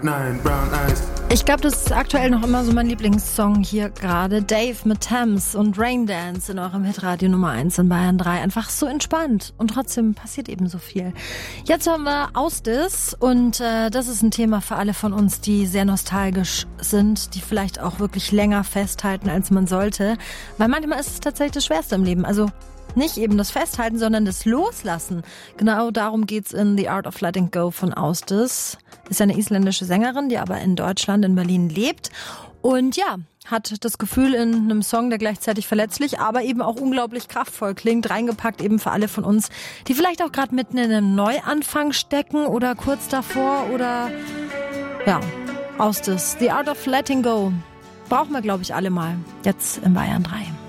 Ich glaube, das ist aktuell noch immer so mein Lieblingssong hier gerade. Dave mit Thames und Rain Dance in eurem Hitradio Nummer 1 in Bayern 3. Einfach so entspannt und trotzdem passiert eben so viel. Jetzt haben wir Ausdis und das ist ein Thema für alle von uns, die sehr nostalgisch sind, die vielleicht auch wirklich länger festhalten, als man sollte. Weil manchmal ist es tatsächlich das Schwerste im Leben. Also nicht eben das Festhalten, sondern das Loslassen. Genau darum geht's in The Art of Letting Go von Ausdis. Ist eine isländische Sängerin, die aber in Deutschland, in Berlin lebt. Und ja, hat das Gefühl in einem Song, der gleichzeitig verletzlich, aber eben auch unglaublich kraftvoll klingt, reingepackt eben für alle von uns, die vielleicht auch gerade mitten in einem Neuanfang stecken oder kurz davor oder ja, Ausdis. The Art of Letting Go. Brauchen wir, glaube ich, alle mal. Jetzt in Bayern 3.